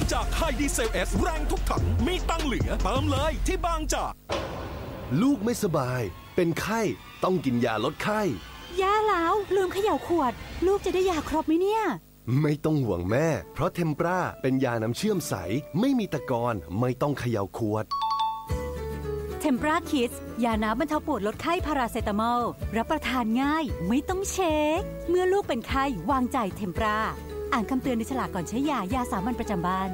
จากไฮดีเซลเอสแรงทุกถังมีตังเหลือเติมเลยที่บางจากลูกไม่สบายเป็นไข้ต้องกินยาลดไข้ย่าแล้วลืมเขย่าขวดลูกจะได้ยาครบไหมเนี่ยไม่ต้องห่วงแม่เพราะเทมปราเป็นยาน้ำเชื่อมใสไม่มีตะกอนไม่ต้องเขย่าขวดเทมปราคิดยาน้ำบรรเทาปวดลดไข้พาราเซตามอลรับประทานง่ายไม่ต้องเช็คเมื่อลูกเป็นไข้วางใจเทมปราอ่านคำเตือนในฉลากก่อนใช้ยาสามัญประจำบ้าน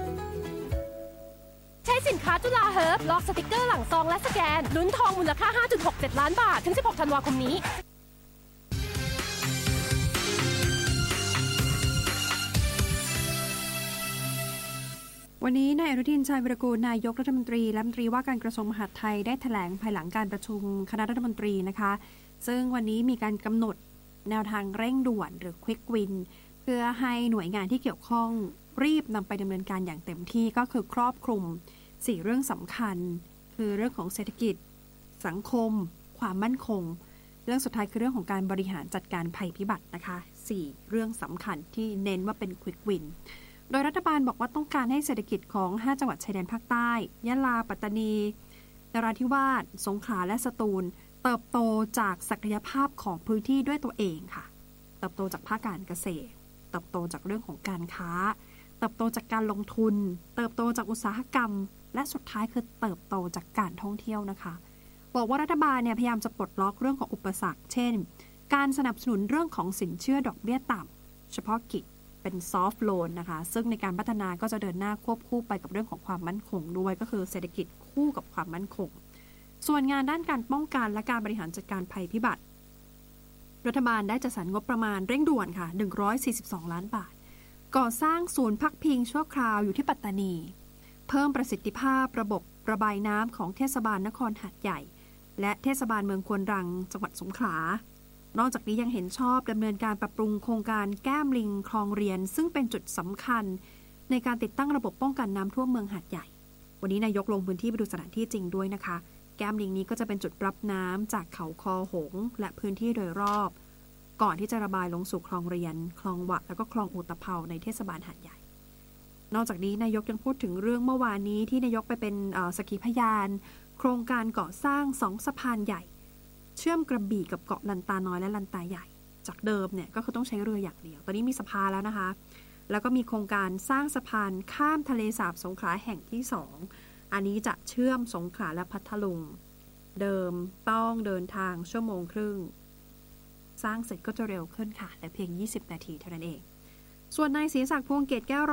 ใช้สินค้าจุฬาเฮิร์บลอกสติกเกอร์หลังซองและสแกนลุ้นทองมูลค่า 5.67 ล้านบาทถึง 16 ธันวาคมนี้วันนี้นายอนุทิน ชาญวีรกูลนายกรัฐมนตรีและรัฐมนตรีว่าการกระทรวงมหาดไทยได้แถลงภายหลังการประชุมคณะรัฐมนตรีนะคะซึ่งวันนี้มีการกำหนดแนวทางเร่งด่วนหรือ Quick Win เพื่อให้หน่วยงานที่เกี่ยวข้องรีบนำไปดำเนินการอย่างเต็มที่ก็คือครอบคลุม4เรื่องสำคัญคือเรื่องของเศรษฐกิจสังคมความมั่นคงเรื่องสุดท้ายคือเรื่องของการบริหารจัดการภัยพิบัตินะคะ4เรื่องสำคัญที่เน้นว่าเป็น Quick Winโดยรัฐบาลบอกว่าต้องการให้เศรษฐกิจของ5จังหวัดชายแดนภาคใต้ยะลาปัตตานีนราธิวาสสงขลาและสตูลเติบโตจากศักยภาพของพื้นที่ด้วยตัวเองค่ะเติบโตจากภาคการเกษตรเติบโตจากเรื่องของการค้าเติบโตจากการลงทุนเติบโตจากอุตสาหกรรมและสุดท้ายคือเติบโตจากการท่องเที่ยวนะคะบอกว่ารัฐบาลเนี่ยพยายามจะปลดล็อกเรื่องของอุปสรรคเช่นการสนับสนุนเรื่องของสินเชื่อดอกเบี้ยต่ำเฉพาะกิจเป็นซอฟท์โลนนะคะซึ่งในการพัฒนาก็จะเดินหน้าควบคู่ไปกับเรื่องของความมั่นคงด้วยก็คือเศรษฐกิจคู่กับความมั่นคงส่วนงานด้านการป้องกันและการบริหารจัดการภัยพิบัติรัฐบาลได้จัดสรรงบประมาณเร่งด่วนค่ะ142ล้านบาทก่อสร้างศูนย์พักพิงชั่วคราวอยู่ที่ปัตตานีเพิ่มประสิทธิภาพระบบระบายน้ำของเทศบาลนครหาดใหญ่และเทศบาลเมืองควนรังจังหวัดสงขลานอกจากนี้ยังเห็นชอบดำเนินการปรับปรุงโครงการแก้มลิงคลองเรียนซึ่งเป็นจุดสำคัญในการติดตั้งระบบป้องกันน้ำท่วมเมืองหาดใหญ่วันนี้นายกลงพื้นที่ไปดูสถานที่จริงด้วยนะคะแก้มลิงนี้ก็จะเป็นจุดรับน้ำจากเขาคอหงและพื้นที่โดยรอบก่อนที่จะระบายลงสู่คลองเรียนคลองหวะแล้วก็คลองอุตภเปาในเทศบาลหาดใหญ่นอกจากนี้นายกยังพูดถึงเรื่องเมื่อวานนี้ที่นายกไปเป็นสักขีพยานโครงการก่อสร้าง2สะพานใหญ่เชื่อมกระบี่กับเกาะลันตาน้อยและลันตาใหญ่จากเดิมเนี่ยก็คือต้องใช้เรืออย่างเดียวตอนนี้มีสะพานแล้วนะคะแล้วก็มีโครงการสร้างสะพานข้ามทะเลสาบสงขลาแห่งที่2อันนี้จะเชื่อมสงขลาและพัทลุงเดิมต้องเดินทางชั่วโมงครึ่งสร้างเสร็จก็จะเร็วขึ้นค่ะแต่เพียง20นาทีเท่านั้นเองส่วนนายศรีศักดิ์พวงเกตแก้ว